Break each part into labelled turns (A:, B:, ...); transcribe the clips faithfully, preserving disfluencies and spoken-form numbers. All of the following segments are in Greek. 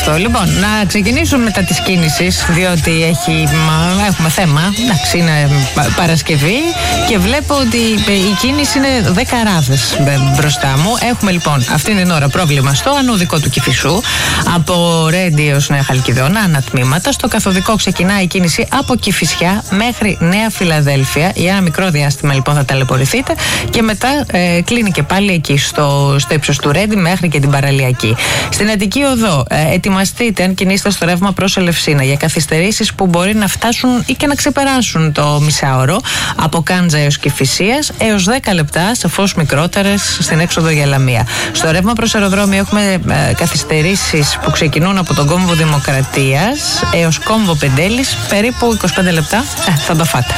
A: αυτό. Λοιπόν, να ξεκινήσουμε μετά της κίνησης, διότι έχει, μα, έχουμε θέμα. Εντάξει, είναι Παρασκευή και βλέπω ότι η κίνηση είναι δέκα ράδες μπροστά μου. Έχουμε λοιπόν αυτήν την ώρα πρόβλημα στο ανωδικό του Κηφισού, από Ρέντι έως Νέα Χαλκιδόνα, ανατμήματα. Στο καθοδικό ξεκινάει η κίνηση από Κηφισιά μέχρι Νέα Φιλαδέλφια. Για ένα μικρό διάστημα λοιπόν θα ταλαιπωρηθείτε και μετά ε, κλείνει και πάλι εκεί στο, στο ύψος του Ρέντι μέχρι και την Παραλιακή. Στην Αττική Οδό, ε, ετοιμαστείτε αν κινείστε στο ρεύμα προς Ελευσίνα για καθυστερήσεις που μπορεί να φτάσουν ή και να ξεπεράσουν το μισάωρο, από Κάντζα έως Κηφισίας, έως δέκα λεπτά, σαφώς μικρότερες στην έξοδο για Λαμία. Στο ρεύμα προς αεροδρόμιο έχουμε ε, καθυστερήσεις που ξεκινούν από τον κόμβο Δημοκρατίας έως κόμβο Πεντέλης, περίπου είκοσι πέντε λεπτά. Ε, θα το φάτε.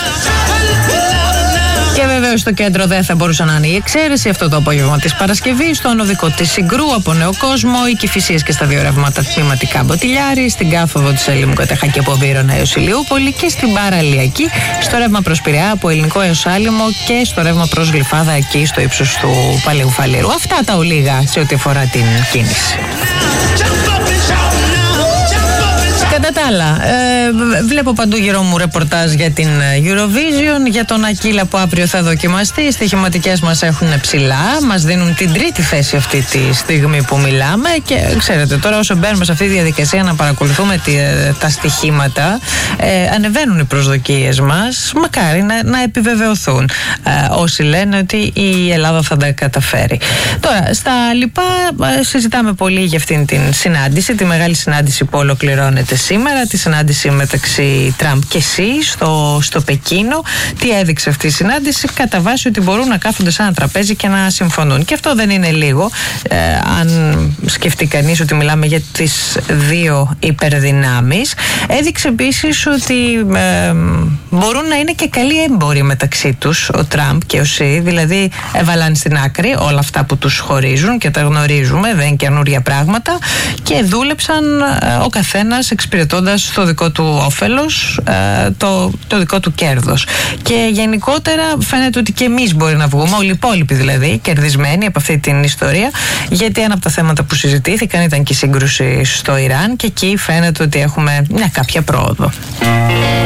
A: Και βεβαίως στο κέντρο δεν θα μπορούσε να είναι η εξαίρεση αυτό το απόγευμα της Παρασκευής. Στο ανωδικό της Συγκρού από Νέο Κόσμο, οι Κηφισίες και στα δύο ρεύματα τμηματικά Μποτιλιάρη, στην κάθοδο της Ελλήνου Κατεχάκη από Βύρωνα έως Ηλιούπολη και στην Παραλιακή, στο ρεύμα προς Πειραιά από Ελληνικό έως Άλυμο και στο ρεύμα προς Γλυφάδα εκεί στο ύψος του Παλαιού Φαλήρου. Αυτά τα ολίγα σε ό,τι αφορά την κίνηση. Κατά τα άλλα, ε, βλέπω παντού γύρω μου ρεπορτάζ για την Eurovision, για τον Ακύλα που αύριο θα δοκιμαστεί. Οι στοιχηματικές μας έχουν ψηλά, μας δίνουν την τρίτη θέση αυτή τη στιγμή που μιλάμε και ξέρετε τώρα όσο μπαίνουμε σε αυτή τη διαδικασία να παρακολουθούμε τη, τα στοιχήματα, ε, ανεβαίνουν οι προσδοκίες μας, μακάρι να, να επιβεβαιωθούν ε, όσοι λένε ότι η Ελλάδα θα τα καταφέρει. Τώρα, στα λοιπά συζητάμε πολύ για αυτήν την συνάντηση, τη μεγάλη συνάντηση που ολοκληρώνεται σήμερα, τη συνάντηση μεταξύ Τραμπ και Σι στο, στο Πεκίνο. Τι έδειξε αυτή η συνάντηση? Κατά βάση ότι μπορούν να κάθονται σε ένα τραπέζι και να συμφωνούν. Και αυτό δεν είναι λίγο. Ε, αν σκεφτεί κανείς ότι μιλάμε για τις δύο υπερδυνάμεις. Έδειξε επίσης ότι ε, μπορούν να είναι και καλοί έμποροι μεταξύ τους ο Τραμπ και ο Σι. Δηλαδή έβαλαν στην άκρη όλα αυτά που τους χωρίζουν και τα γνωρίζουμε, δεν είναι καινούρια πράγματα, και δούλεψαν ε, ο καθένας εξυπηρετώντας το δικό του όφελος, ε, το, το δικό του κέρδος. Και γενικότερα φαίνεται ότι και εμείς μπορεί να βγούμε, όλοι οι υπόλοιποι δηλαδή, κερδισμένοι από αυτή την ιστορία, γιατί ένα από τα θέματα που συζητήθηκαν ήταν και η σύγκρουση στο Ιράν και εκεί φαίνεται ότι έχουμε μια κάποια πρόοδο.